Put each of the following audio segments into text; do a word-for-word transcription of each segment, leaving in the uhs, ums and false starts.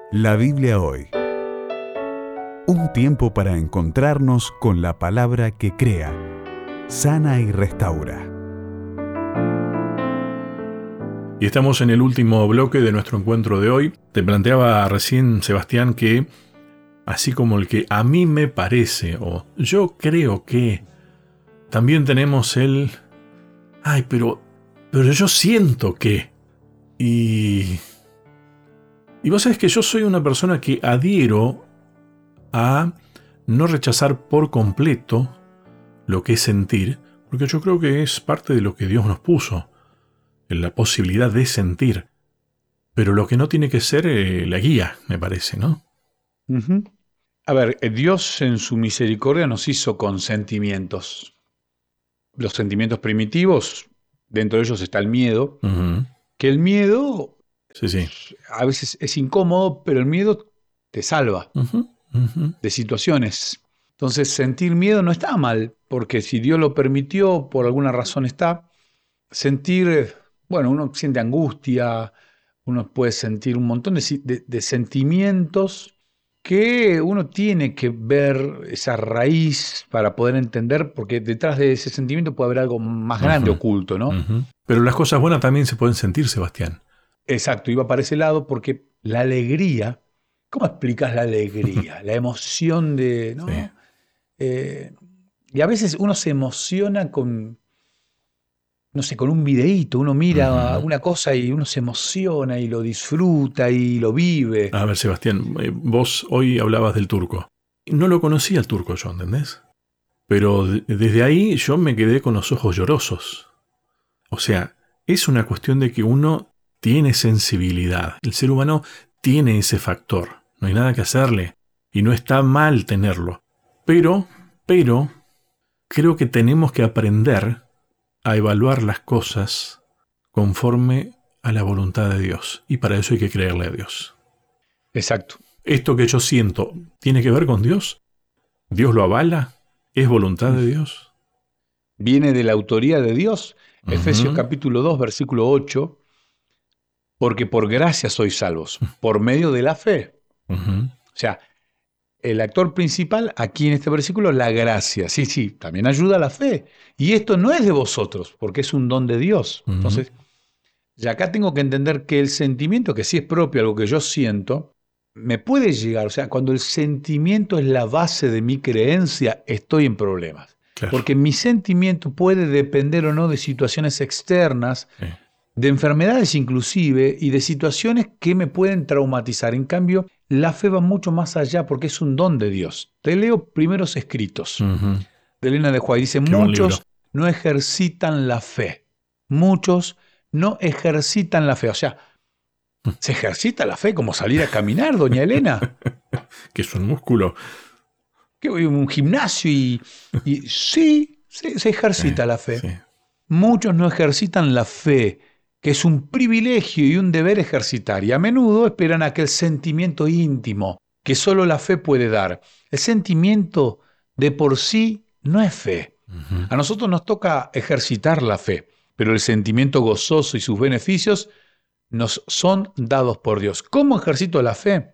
La Biblia hoy. Un tiempo para encontrarnos con la palabra que crea, sana y restaura. Y estamos en el último bloque de nuestro encuentro de hoy. Te planteaba recién, Sebastián, que así como el que a mí me parece, o yo creo que, también tenemos el, ay, pero, pero yo siento que, y, y vos sabés que yo soy una persona que adhiero a no rechazar por completo lo que es sentir, porque yo creo que es parte de lo que Dios nos puso, en la posibilidad de sentir, pero lo que no tiene que ser eh, la guía, me parece, ¿no? Uh-huh. A ver, Dios en su misericordia nos hizo con sentimientos. Los sentimientos primitivos, dentro de ellos está el miedo, Uh-huh. que el miedo Sí, sí. a veces es incómodo, pero el miedo te salva Uh-huh. Uh-huh. de situaciones. Entonces, sentir miedo no está mal, porque si Dios lo permitió, por alguna razón está. Sentir, bueno, uno siente angustia, uno puede sentir un montón de, de, de sentimientos que uno tiene que ver esa raíz para poder entender, porque detrás de ese sentimiento puede haber algo más grande, uh-huh, oculto, ¿no? Uh-huh. Pero las cosas buenas también se pueden sentir, Sebastián. Exacto, iba para ese lado porque la alegría, ¿cómo explicas la alegría? La emoción de, ¿no? Sí. Eh, y a veces uno se emociona con, no sé, con un videíto, uno mira uh-huh. una cosa y uno se emociona y lo disfruta y lo vive. A ver, Sebastián, vos hoy hablabas del turco. No lo conocía el turco yo, ¿entendés? Pero de- desde ahí yo me quedé con los ojos llorosos. O sea, es una cuestión de que uno tiene sensibilidad. El ser humano tiene ese factor. No hay nada que hacerle. Y no está mal tenerlo. Pero, pero, creo que tenemos que aprender a evaluar las cosas conforme a la voluntad de Dios. Y para eso hay que creerle a Dios. Exacto. ¿Esto que yo siento tiene que ver con Dios? ¿Dios lo avala? ¿Es voluntad de Dios? Viene de la autoría de Dios. Uh-huh. Efesios capítulo dos, versículo ocho. Porque por gracia sois salvos, por medio de la fe. Uh-huh. O sea, el actor principal aquí en este versículo, la gracia. Sí, sí, también ayuda a la fe. Y esto no es de vosotros, porque es un don de Dios. Uh-huh. Entonces, y acá tengo que entender que el sentimiento, que sí es propio, algo que yo siento, me puede llegar. O sea, cuando el sentimiento es la base de mi creencia, estoy en problemas. Claro. Porque mi sentimiento puede depender o no de situaciones externas, Sí. de enfermedades inclusive, y de situaciones que me pueden traumatizar. En cambio, la fe va mucho más allá porque es un don de Dios. Te leo Primeros Escritos, Uh-huh. de Elena de White. Dice, Qué buen muchos libro. no ejercitan la fe. Muchos no ejercitan la fe. O sea, ¿se ejercita la fe como salir a caminar, doña Elena? Que es un músculo. ¿Qué, un gimnasio y, y sí, se, se ejercita Sí, la fe. sí. Muchos no ejercitan la fe, que es un privilegio y un deber ejercitar, y a menudo esperan aquel sentimiento íntimo que solo la fe puede dar. El sentimiento de por sí no es fe. Uh-huh. A nosotros nos toca ejercitar la fe, pero el sentimiento gozoso y sus beneficios nos son dados por Dios. ¿Cómo ejercito la fe?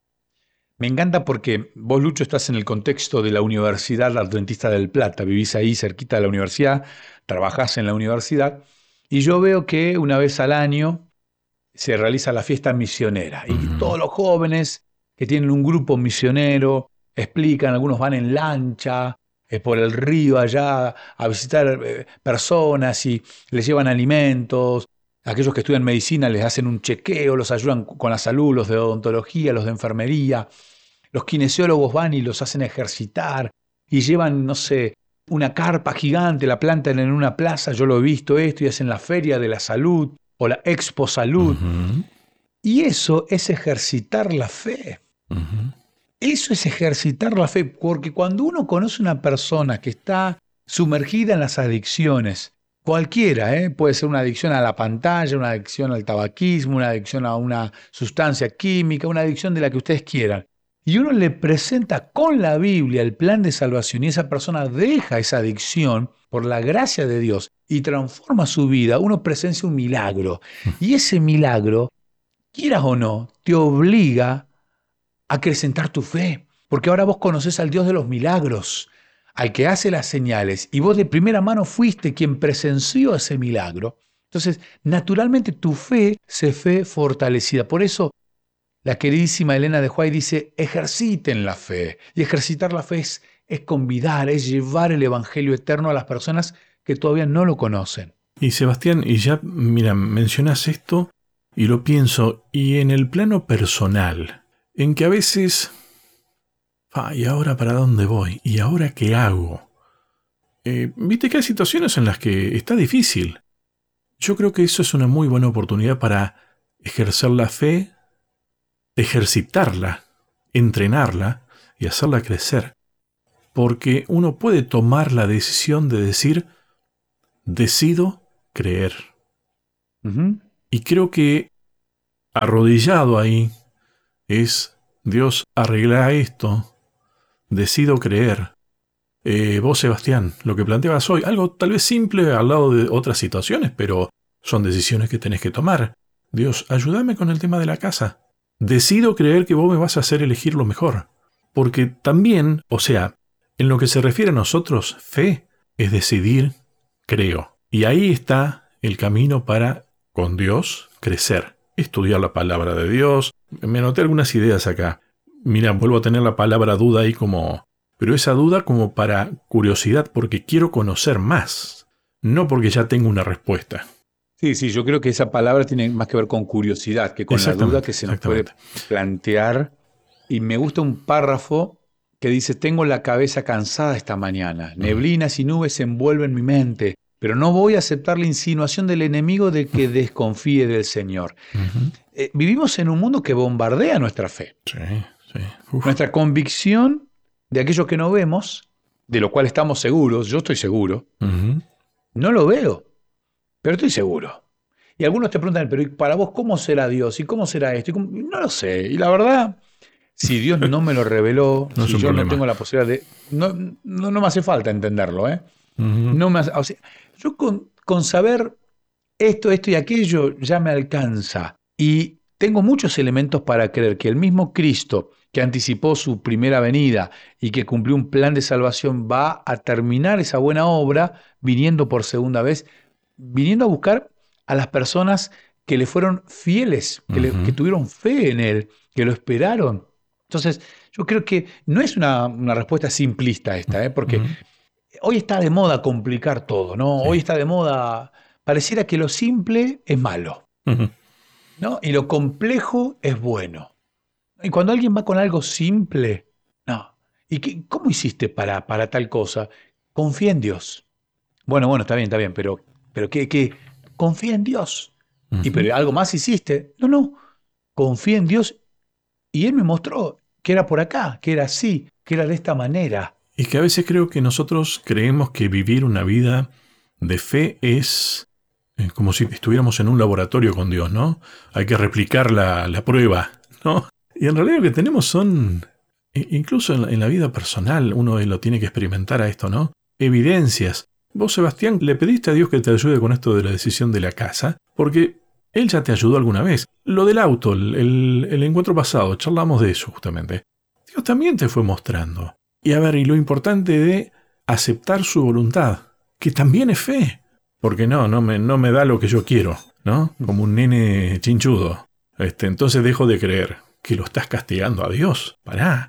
Me encanta porque vos, Lucho, estás en el contexto de la Universidad Adventista del Plata, vivís ahí cerquita de la universidad, trabajás en la universidad, y yo veo que una vez al año se realiza la fiesta misionera, y Uh-huh. todos los jóvenes que tienen un grupo misionero explican, algunos van en lancha eh, por el río allá a visitar eh, personas y les llevan alimentos. Aquellos que estudian medicina les hacen un chequeo, los ayudan con la salud, los de odontología, los de enfermería. Los kinesiólogos van y los hacen ejercitar y llevan, no sé, una carpa gigante, la plantan en una plaza, yo lo he visto esto, y hacen la Feria de la Salud o la Expo Salud. Uh-huh. Y eso es ejercitar la fe. Uh-huh. Eso es ejercitar la fe, porque cuando uno conoce una persona que está sumergida en las adicciones, cualquiera, ¿eh? Puede ser una adicción a la pantalla, una adicción al tabaquismo, una adicción a una sustancia química, una adicción de la que ustedes quieran, y uno le presenta con la Biblia el plan de salvación y esa persona deja esa adicción por la gracia de Dios y transforma su vida, uno presencia un milagro. Y ese milagro, quieras o no, te obliga acrecentar tu fe, porque ahora vos conocés al Dios de los milagros, al que hace las señales, y vos de primera mano fuiste quien presenció ese milagro. Entonces, naturalmente tu fe se fue fortalecida. Por eso, la queridísima Elena de White dice, ejerciten la fe. Y ejercitar la fe es, es convidar, es llevar el evangelio eterno a las personas que todavía no lo conocen. Y Sebastián, y ya, mira, mencionas esto y lo pienso, y en el plano personal, en que a veces, ah, ¿y ahora para dónde voy? ¿Y ahora qué hago? Eh, Viste que hay situaciones en las que está difícil. Yo creo que eso es una muy buena oportunidad para ejercer la fe, ejercitarla, entrenarla y hacerla crecer. Porque uno puede tomar la decisión de decir, decido creer. Uh-huh. Y creo que arrodillado ahí es, Dios, arregla esto, decido creer. Eh, vos, Sebastián, lo que planteabas hoy, algo tal vez simple al lado de otras situaciones, pero son decisiones que tenés que tomar. Dios, ayúdame con el tema de la casa. Decido creer que vos me vas a hacer elegir lo mejor. Porque también, o sea, en lo que se refiere a nosotros, fe es decidir, creo. Y ahí está el camino para, con Dios, crecer. Estudiar la palabra de Dios. Me anoté algunas ideas acá. Mira, vuelvo a tener la palabra duda ahí como... Pero esa duda como para curiosidad, porque quiero conocer más. No porque ya tengo una respuesta. Sí, sí, yo creo que esa palabra tiene más que ver con curiosidad que con la duda que se nos puede plantear. Y me gusta un párrafo que dice, tengo la cabeza cansada esta mañana. Neblinas y nubes envuelven mi mente. Pero no voy a aceptar la insinuación del enemigo de que desconfíe del Señor. Uh-huh. Eh, vivimos en un mundo que bombardea nuestra fe. Sí, sí. Uf. Nuestra convicción de aquello que no vemos, de lo cual estamos seguros, yo estoy seguro, Uh-huh. no lo veo, pero estoy seguro. Y algunos te preguntan, pero ¿y para vos cómo será Dios? ¿Y cómo será esto? ¿Y cómo? No lo sé. Y la verdad, si Dios no me lo reveló, no si yo problema. no tengo la posibilidad de... No, no, no me hace falta entenderlo, ¿eh? Uh-huh. No me hace, o sea, yo con, con saber esto, esto y aquello ya me alcanza. Y tengo muchos elementos para creer que el mismo Cristo que anticipó su primera venida y que cumplió un plan de salvación va a terminar esa buena obra viniendo por segunda vez, viniendo a buscar a las personas que le fueron fieles, que, le, Uh-huh. que tuvieron fe en Él, que lo esperaron. Entonces, yo creo que no es una, una respuesta simplista esta, ¿eh? Porque Uh-huh. hoy está de moda complicar todo, ¿no? Sí. Hoy está de moda, pareciera que lo simple es malo, Uh-huh. ¿no? Y lo complejo es bueno. Y cuando alguien va con algo simple, no. ¿Y qué, cómo hiciste para, para tal cosa? Confía en Dios. Bueno, bueno, está bien, está bien, pero, pero ¿qué, qué? Confía en Dios. Uh-huh. ¿Y pero algo más hiciste? No, no. Confía en Dios. Y Él me mostró que era por acá, que era así, que era de esta manera. Y que a veces creo que nosotros creemos que vivir una vida de fe es eh, como si estuviéramos en un laboratorio con Dios, ¿no? Hay que replicar la, la prueba, ¿no? Y en realidad lo que tenemos son, incluso en la, en la vida personal, uno lo tiene que experimentar a esto, ¿no? Evidencias. Vos, Sebastián, le pediste a Dios que te ayude con esto de la decisión de la casa, porque Él ya te ayudó alguna vez. Lo del auto, el, el, el encuentro pasado, charlamos de eso justamente. Dios también te fue mostrando. Y a ver, y lo importante de aceptar su voluntad, que también es fe. Porque no, no me, no me da lo que yo quiero, ¿no? Como un nene chinchudo. Este, entonces dejo de creer que lo estás castigando a Dios. Pará.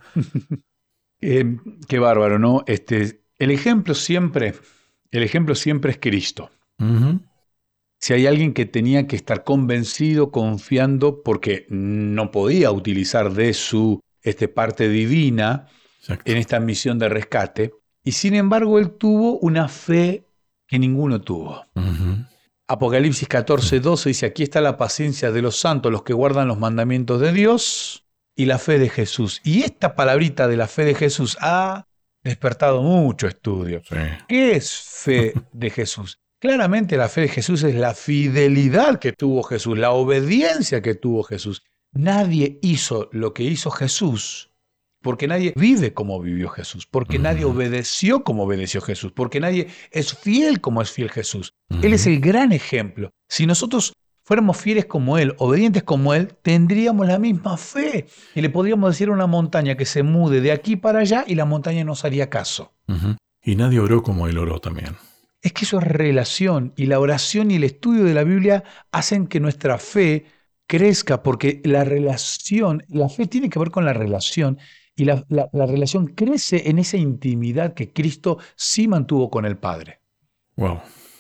eh, qué bárbaro, ¿no? Este, el ejemplo siempre, el ejemplo siempre es Cristo. Uh-huh. Si hay alguien que tenía que estar convencido, confiando, porque no podía utilizar de su este, parte divina, Exacto. en esta misión de rescate, y sin embargo él tuvo una fe que ninguno tuvo. Uh-huh. Apocalipsis catorce doce dice, aquí está la paciencia de los santos, los que guardan los mandamientos de Dios, y la fe de Jesús. Y esta palabrita de la fe de Jesús ha despertado mucho estudio. Sí. ¿Qué es fe de Jesús? Claramente la fe de Jesús es la fidelidad que tuvo Jesús, la obediencia que tuvo Jesús. Nadie hizo lo que hizo Jesús, porque nadie vive como vivió Jesús, porque uh-huh. nadie obedeció como obedeció Jesús, porque nadie es fiel como es fiel Jesús. Uh-huh. Él es el gran ejemplo. Si nosotros fuéramos fieles como Él, obedientes como Él, tendríamos la misma fe. Y le podríamos decir a una montaña que se mude de aquí para allá y la montaña nos haría caso. Uh-huh. Y nadie oró como Él oró también. Es que eso es relación, y la oración y el estudio de la Biblia hacen que nuestra fe crezca, porque la relación, la fe tiene que ver con la relación, y la, la, la relación crece en esa intimidad que Cristo sí mantuvo con el Padre. Wow.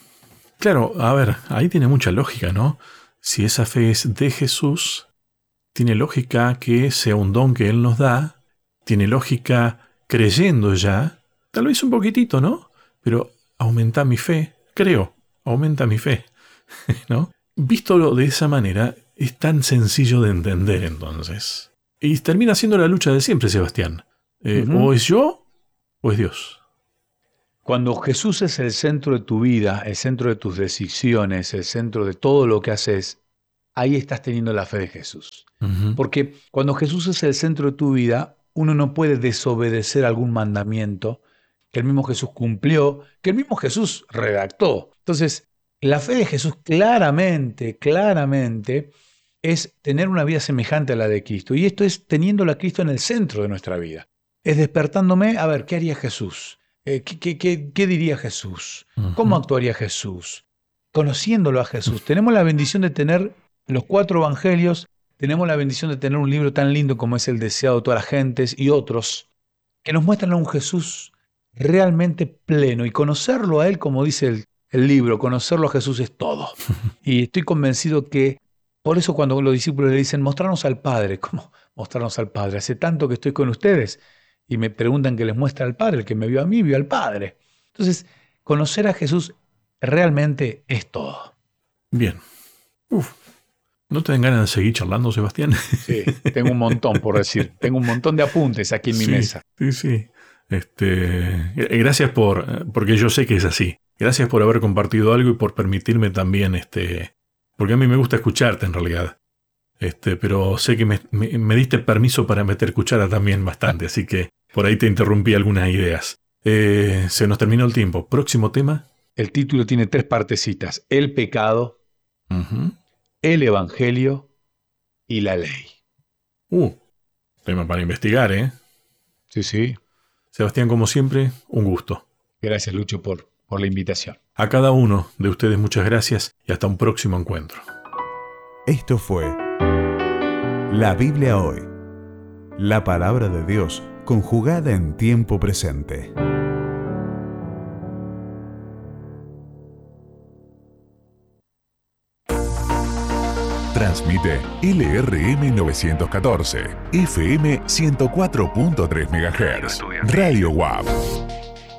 Claro, a ver, ahí tiene mucha lógica, ¿no? Si esa fe es de Jesús, tiene lógica que sea un don que Él nos da, tiene lógica creyendo ya, tal vez un poquitito, ¿no? Pero aumenta mi fe, creo, aumenta mi fe, ¿no? Visto de esa manera, es tan sencillo de entender entonces. Y termina siendo la lucha de siempre, Sebastián. Eh, uh-huh. O es yo, o es Dios. Cuando Jesús es el centro de tu vida, el centro de tus decisiones, el centro de todo lo que haces, ahí estás teniendo la fe de Jesús. Uh-huh. Porque cuando Jesús es el centro de tu vida, uno no puede desobedecer algún mandamiento que el mismo Jesús cumplió, que el mismo Jesús redactó. Entonces, la fe de Jesús claramente, claramente es tener una vida semejante a la de Cristo. Y esto es teniéndolo a Cristo en el centro de nuestra vida. Es despertándome a ver, ¿qué haría Jesús? Eh, ¿qué, qué, qué, ¿Qué diría Jesús? ¿Cómo actuaría Jesús? Conociéndolo a Jesús. Tenemos la bendición de tener los cuatro evangelios, tenemos la bendición de tener un libro tan lindo como es El deseado de todas las gentes y otros, que nos muestran a un Jesús realmente pleno, y conocerlo a Él, como dice el, el libro, conocerlo a Jesús es todo. Y estoy convencido que, por eso cuando los discípulos le dicen, mostrarnos al Padre, ¿cómo mostrarnos al Padre? Hace tanto que estoy con ustedes, y me preguntan que les muestre al Padre, el que me vio a mí, vio al Padre. Entonces, conocer a Jesús realmente es todo. Bien. Uf. ¿No te dan ganas de seguir charlando, Sebastián? Sí, tengo un montón por decir. Tengo un montón de apuntes aquí en mi sí, mesa. Sí, sí. Este, gracias por, porque yo sé que es así. Gracias por haber compartido algo y por permitirme también, este, porque a mí me gusta escucharte en realidad. Este, pero sé que me, me, me diste permiso para meter cuchara también bastante, así que por ahí te interrumpí algunas ideas. Eh, se nos terminó el tiempo. Próximo tema. El título tiene tres partecitas: el pecado, uh-huh. el evangelio y la ley. Uh, tema para investigar, ¿eh? Sí, sí. Sebastián, como siempre, un gusto. Gracias, Lucho, por, por la invitación. A cada uno de ustedes muchas gracias y hasta un próximo encuentro. Esto fue La Biblia Hoy, la palabra de Dios conjugada en tiempo presente. Transmite L R M novecientos catorce, F M ciento cuatro punto tres megahertz, Radio W A P.